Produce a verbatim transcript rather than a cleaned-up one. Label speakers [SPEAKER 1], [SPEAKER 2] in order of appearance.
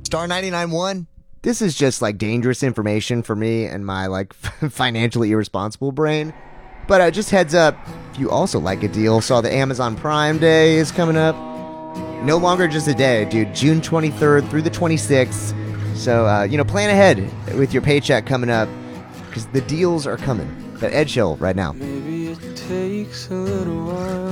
[SPEAKER 1] Star ninety-nine one. This is just like dangerous information for me and my like financially irresponsible brain. But uh, just heads up, if you also like a deal, saw the Amazon Prime Day is coming up. No longer just a day, dude. June twenty-third through the twenty-sixth. So, uh, you know, plan ahead with your paycheck coming up because the deals are coming. But Edge Hill right now.
[SPEAKER 2] Maybe it takes a little while.